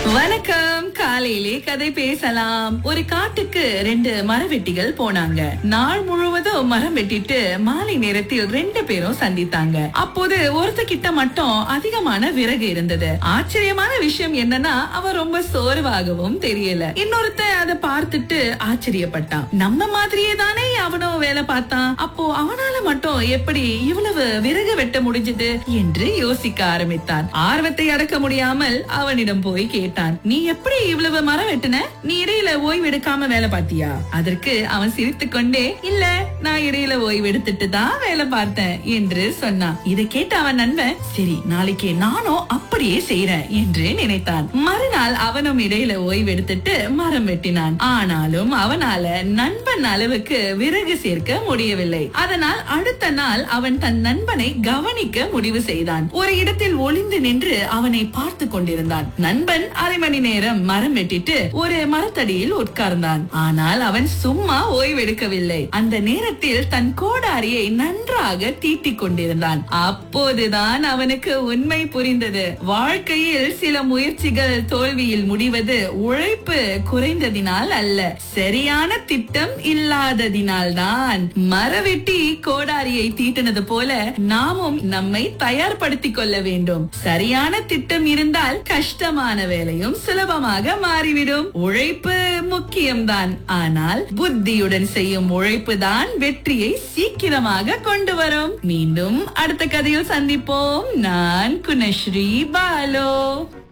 வணக்கம். காலையிலே கதை பேசலாம். ஒரு காட்டுக்கு 2 மரவெட்டிகள் போனாங்க. நாள் முழுவதும் மரம் வெட்டிட்டு மாலை நேரத்தில் 2 பேரும் சந்தித்தாங்க. அப்போது ஒருத்தகிட்ட மட்டும் அதிகமான விறகு இருந்தது. ஆச்சரியமான விஷயம் என்னன்னா, அவன் ரொம்ப சோர்வாகவும் தெரியல. இன்னொருத்தன் அதை பார்த்துட்டு ஆச்சரியப்பட்டான். நம்ம மாதிரியே தானே அவனும் வேலை பார்த்தான். அப்போ அவனால மட்டும் எப்படி இவ்வளவு விறகு வெட்ட முடிஞ்சது என்று யோசிக்க ஆரம்பித்தான். ஆர்வத்தை அடக்க முடியாமல் அவனிடம் போய் கேட்டான், நீ எப்படி இவ்வளவு மரம் வெட்டின? நீ இடையில ஓய்வு எடுக்காம வேலை பார்த்தியா? அதற்கு அவன் சிரித்துக் கொண்டே, இல்ல, நான் இடையில ஓய்வு எடுத்துட்டு தான் வேலை பார்த்தேன் என்று சொன்னான். இதை கேட்ட அவன் நண்பன், சரி, நாளைக்கு நானும் அப்படியே செய்யறேன் என்று நினைத்தான். மறுநாள் அவனும் இடையில ஓய்வு எடுத்துட்டு மரம் வெட்டினான். ஆனாலும் அவனால நண்பன் அளவுக்கு விறகு சேர்க்க முடியவில்லை. அதனால் அடுத்த நாள் அவன் தன் நண்பனை கவனிக்க முடிவு செய்தான். ஒரு இடத்தில் ஒளிந்து நின்று அவனை பார்த்து கொண்டிருந்தான். நண்பன் அரை மணி நேரம் மரம் வெட்டிட்டு ஒரு மரத்தடியில் உட்கார்ந்தான். ஆனால் அவன் சும்மா ஓய்வெடுக்கவில்லை. அந்த நேரத்தில் தன் கோடாரியை நன்றாக தீட்டிக் கொண்டிருந்தான். அப்போதுதான் அவனுக்கு உண்மை புரிந்தது. வாழ்க்கையில் சில முயற்சிகள் தோல்வியில் முடிவது உழைப்பு குறைந்ததினால் அல்ல, சரியான திட்டம் இல்லாததினால் தான். மரவெட்டி கோடாரியை தீட்டினது போல நாமும் நம்மை தயார்படுத்திக் கொள்ள வேண்டும். சரியான திட்டம் இருந்தால் கஷ்டமான வேலையும் சுலபமாக மாறிவிடும். உழைப்பு முக்கியம்தான், ஆனால் புத்தியுடன் செய்யும் உழைப்பு தான் வெற்றியை சீக்கிரமாக கொண்டு வரும். மீண்டும் அடுத்த கதையில் சந்திப்போம். நான் குணஸ்ரீ பாலோ.